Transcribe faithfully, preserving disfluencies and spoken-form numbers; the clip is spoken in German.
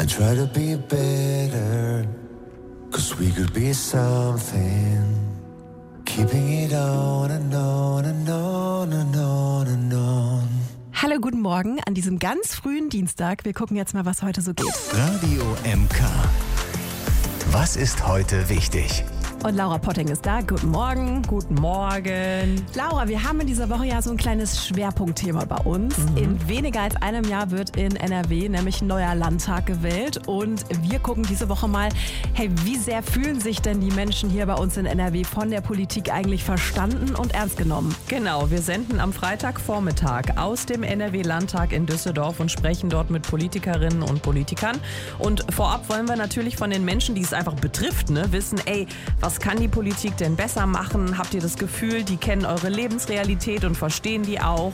and try to be better, 'cause we could be something, keeping it on and on and on and on and on. Hallo, guten Morgen an diesem ganz frühen Dienstag. Wir gucken jetzt mal, was heute so geht. Radio M K. Was ist heute wichtig? Und Laura Potting ist da. Guten Morgen. Guten Morgen. Laura, wir haben in dieser Woche ja so ein kleines Schwerpunktthema bei uns. Mhm. In weniger als einem Jahr wird in N R W nämlich ein neuer Landtag gewählt. Und wir gucken diese Woche mal, hey, wie sehr fühlen sich denn die Menschen hier bei uns in N R W von der Politik eigentlich verstanden und ernst genommen? Genau, wir senden am Freitagvormittag aus dem N R W-Landtag in Düsseldorf und sprechen dort mit Politikerinnen und Politikern. Und vorab wollen wir natürlich von den Menschen, die es einfach betrifft, ne, wissen, ey, was Was kann die Politik denn besser machen? Habt ihr das Gefühl, die kennen eure Lebensrealität und verstehen die auch?